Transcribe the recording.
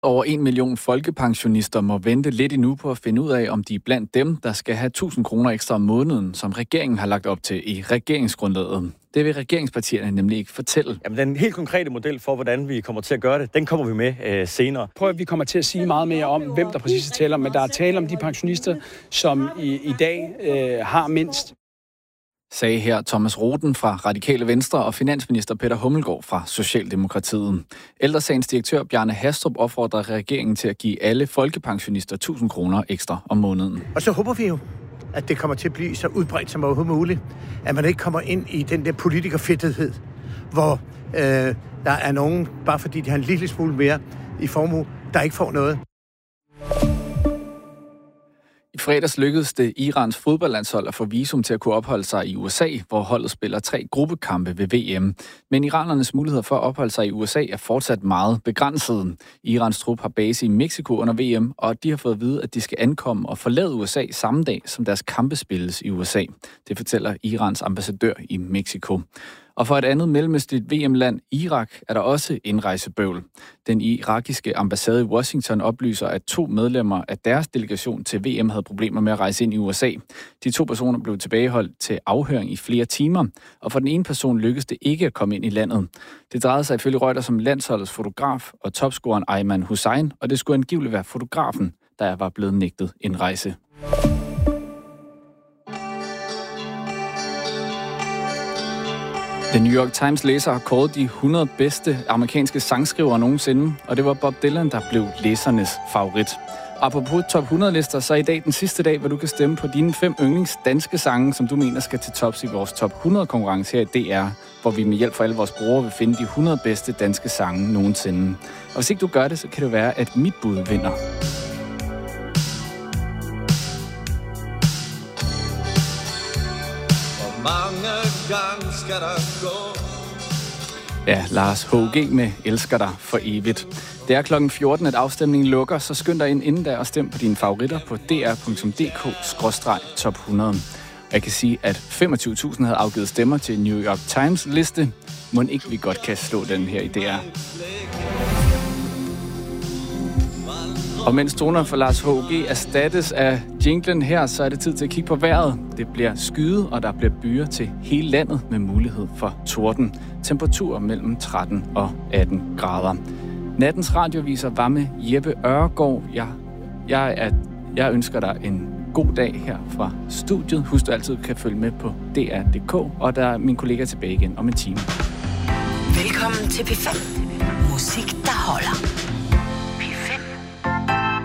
Over 1 million folkepensionister må vente lidt endnu på at finde ud af, om de er blandt dem, der skal have 1.000 kroner ekstra om måneden, som regeringen har lagt op til i regeringsgrundlaget. Det vil regeringspartierne nemlig ikke fortælle. Jamen, den helt konkrete model for, hvordan vi kommer til at gøre det, den kommer vi med senere. Prøv at vi kommer til at sige meget mere om, hvem der præcis er tale om, men der er tale om de pensionister, som i dag har mindst. Sagde her Thomas Roden fra Radikale Venstre og finansminister Peter Hummelgaard fra Socialdemokratiet. Ældresagens direktør Bjarne Hastrup opfordrer regeringen til at give alle folkepensionister 1.000 kroner ekstra om måneden. Og så håber vi jo, at det kommer til at blive så udbredt som overhovedet muligt, at man ikke kommer ind i den der politikerfedtethed, hvor der er nogen, bare fordi de har en lille smule mere i formue, der ikke får noget. I fredags lykkedes det Irans fodboldlandshold at få visum til at kunne opholde sig i USA, hvor holdet spiller 3 gruppekampe ved VM. Men iranernes muligheder for at opholde sig i USA er fortsat meget begrænsede. Irans trup har base i Mexico under VM, og de har fået at vide, at de skal ankomme og forlade USA samme dag, som deres kampe spilles i USA. Det fortæller Irans ambassadør i Mexico. Og for et andet mellemøstligt VM-land, Irak, er der også indrejsebøvl. Den irakiske ambassade i Washington oplyser, at 2 medlemmer af deres delegation til VM havde problemer med at rejse ind i USA. De 2 personer blev tilbageholdt til afhøring i flere timer, og for den ene person lykkedes det ikke at komme ind i landet. Det drejede sig ifølge Reuters om landsholdets fotograf og topscoreren Ayman Hussein, og det skulle angiveligt være fotografen, der var blevet nægtet indrejse. The New York Times læser har kåret de 100 bedste amerikanske sangskrivere nogensinde, og det var Bob Dylan, der blev læsernes favorit. Apropos top 100-lister, så er i dag den sidste dag, hvor du kan stemme på dine 5 yndlings danske sange, som du mener skal til tops i vores top 100-konkurrence her i DR, hvor vi med hjælp fra alle vores brugere vil finde de 100 bedste danske sange nogensinde. Og hvis ikke du gør det, så kan det være, at mit bud vinder. Mange gange skal der gå. Ja, Lars H.G. med Elsker dig for evigt. Det er klokken 14, at afstemningen lukker, så skynd dig ind inden der og stem på dine favoritter på dr.dk/top 100. Og jeg kan sige, at 25.000 havde afgivet stemmer til New York Times liste. Må ikke vi godt kan slå den her i DR. Og mens toner for Lars H.G. erstattes af jinglen her, så er det tid til at kigge på vejret. Det bliver skyet, og der bliver byger til hele landet med mulighed for torden. Temperaturer mellem 13 og 18 grader. Nattens radioviser var med Jeppe Øregaard. Jeg ønsker dig en god dag her fra studiet. Husk, du altid kan følge med på dr.dk, og der er min kollega tilbage igen om en time. Velkommen til P5. Musik, der holder.